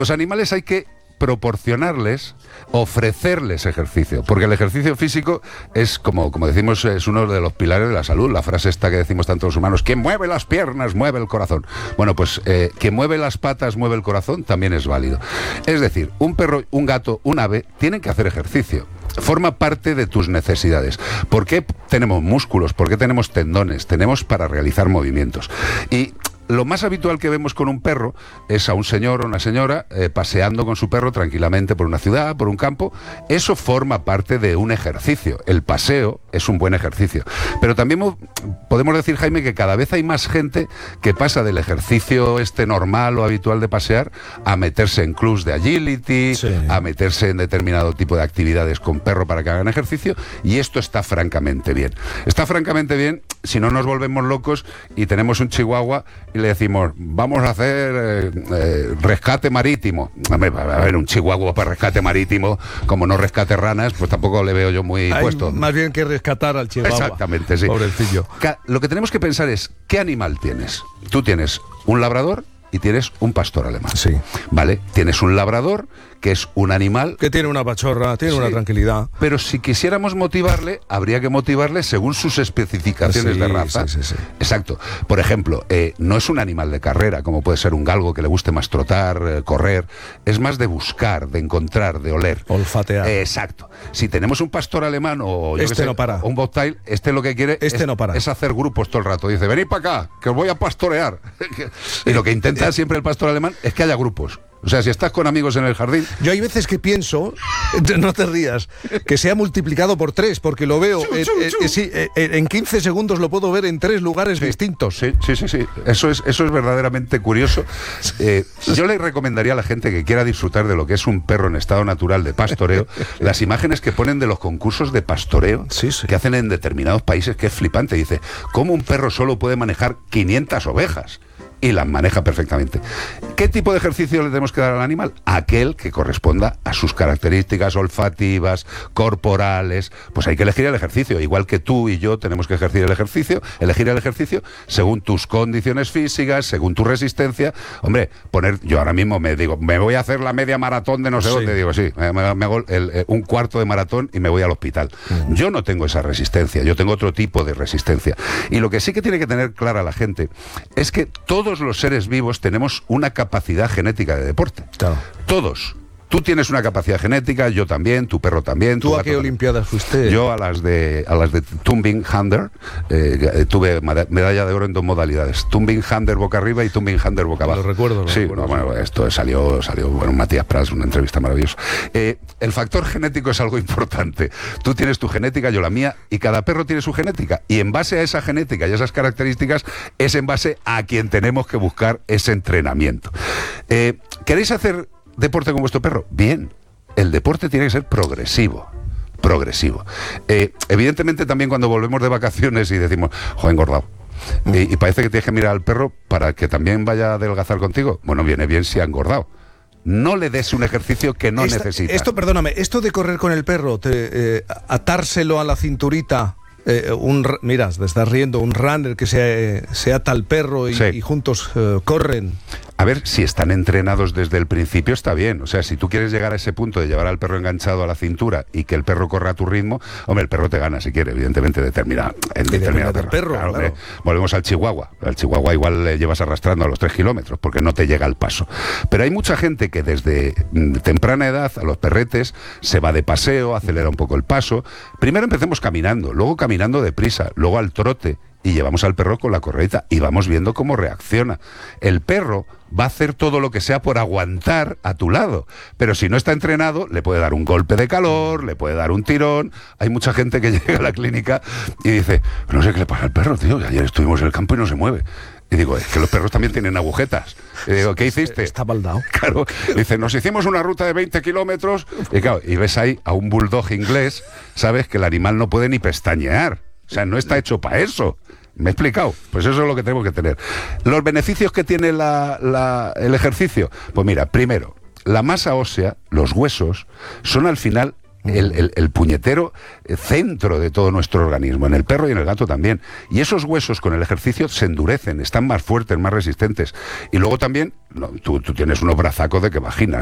Los animales hay que proporcionarles, ofrecerles ejercicio, porque el ejercicio físico es, como decimos, es uno de los pilares de la salud. La frase esta que decimos tanto los humanos: quien mueve las piernas, mueve el corazón. Bueno, pues quien mueve las patas, mueve el corazón, también es válido. Es decir, un perro, un gato, un ave, tienen que hacer ejercicio. Forma parte de tus necesidades. ¿Por qué tenemos músculos? ¿Por qué tenemos tendones? Tenemos para realizar movimientos. Y lo más habitual que vemos con un perro es a un señor o una señora paseando con su perro tranquilamente por una ciudad, por un campo. Eso forma parte de un ejercicio. El paseo es un buen ejercicio. Pero también podemos decir, Jaime, que cada vez hay más gente que pasa del ejercicio normal o habitual de pasear a meterse en clubs de agility, sí, a meterse en determinado tipo de actividades con perro para que hagan ejercicio, y esto está francamente bien. Está francamente bien si no nos volvemos locos y tenemos un chihuahua y le decimos, vamos a hacer rescate marítimo. A ver, un chihuahua para rescate marítimo, como no rescate ranas, pues tampoco le veo yo muy puesto. Más bien que rescatar al chihuahua. Exactamente, sí. Pobrecillo. Lo que tenemos que pensar es, ¿qué animal tienes? Tú tienes un labrador y tienes un pastor alemán. Sí. ¿Vale? Tienes un labrador, que es un animal que tiene una pachorra, tiene una tranquilidad. Pero si quisiéramos motivarle, habría que motivarle según sus especificaciones de raza. Sí. Exacto. Por ejemplo, no es un animal de carrera, como puede ser un galgo que le guste más trotar, correr. Es más de buscar, de encontrar, de oler. Olfatear. Exacto. Si tenemos un pastor alemán o no para. un bobtail, lo que quiere no para. Es hacer grupos todo el rato. Dice, venid para acá, que os voy a pastorear. Y lo que intenta siempre el pastor alemán es que haya grupos. O sea, si estás con amigos en el jardín... Yo hay veces que pienso, no te rías, que sea multiplicado por 3, porque lo veo, en 15 segundos lo puedo ver en 3 lugares distintos. Sí. Eso es verdaderamente curioso. Yo le recomendaría a la gente que quiera disfrutar de lo que es un perro en estado natural de pastoreo, las imágenes que ponen de los concursos de pastoreo que hacen en determinados países, que es flipante. Dice, ¿cómo un perro solo puede manejar 500 ovejas? Y las maneja perfectamente. ¿Qué tipo de ejercicio le tenemos que dar al animal? Aquel que corresponda a sus características olfativas, corporales. Pues hay que elegir el ejercicio, igual que tú y yo tenemos que elegir el ejercicio según tus condiciones físicas, según tu resistencia. Hombre, yo ahora mismo me voy a hacer la media maratón de no sé dónde, digo, me hago un cuarto de maratón y me voy al hospital. Yo no tengo esa resistencia, yo tengo otro tipo de resistencia. Y lo que sí que tiene que tener clara la gente es que todos los seres vivos tenemos una capacidad genética de deporte. Claro. Todos. Tú tienes una capacidad genética, yo también, tu perro también. ¿Tú a qué olimpiadas fuiste? Yo a las de Tumbling Hander, tuve medalla de oro en 2 modalidades. Tumbling Hander boca arriba y Tumbling Hander boca abajo. Lo recuerdo. Bueno, esto salió Matías Prats, una entrevista maravillosa. El factor genético es algo importante. Tú tienes tu genética, yo la mía, y cada perro tiene su genética. Y en base a esa genética y a esas características, es en base a quien tenemos que buscar ese entrenamiento. ¿Queréis hacer deporte con vuestro perro? Bien, el deporte tiene que ser progresivo. Evidentemente también cuando volvemos de vacaciones y decimos, he engordado, y parece que tienes que mirar al perro para que también vaya a adelgazar contigo. Bueno, viene bien si ha engordado. No le des un ejercicio que no necesita. Perdóname, esto de correr con el perro, atárselo a la cinturita, mira, te estás riendo, un runner que se ata al perro y juntos corren. A ver, si están entrenados desde el principio está bien. O sea, si tú quieres llegar a ese punto de llevar al perro enganchado a la cintura y que el perro corra a tu ritmo, hombre, el perro te gana si quiere, evidentemente, determinado perro. Claro, volvemos al chihuahua. Al chihuahua igual le llevas arrastrando a los 3 kilómetros porque no te llega al paso. Pero hay mucha gente que desde temprana edad a los perretes se va de paseo, acelera un poco el paso. Primero empecemos caminando, luego caminando deprisa, luego al trote. Y llevamos al perro con la correita y vamos viendo cómo reacciona. El perro va a hacer todo lo que sea por aguantar a tu lado, pero si no está entrenado, le puede dar un golpe de calor, le puede dar un tirón. Hay mucha gente que llega a la clínica y dice, no sé qué le pasa al perro, tío, ayer estuvimos en el campo y no se mueve. Y digo, es que los perros también tienen agujetas. Y digo, ¿qué hiciste? Está baldado. Claro. Dice, nos hicimos una ruta de 20 kilómetros. Y claro, y ves ahí a un bulldog inglés, sabes que el animal no puede ni pestañear. O sea, no está hecho para eso. ¿Me he explicado? Pues eso es lo que tenemos que tener. ¿Los beneficios que tiene el ejercicio? Pues mira, primero, la masa ósea, los huesos, son al final el puñetero centro de todo nuestro organismo, en el perro y en el gato también. Y esos huesos con el ejercicio se endurecen, están más fuertes, más resistentes. Y luego también, tú tienes unos brazacos de que vagina.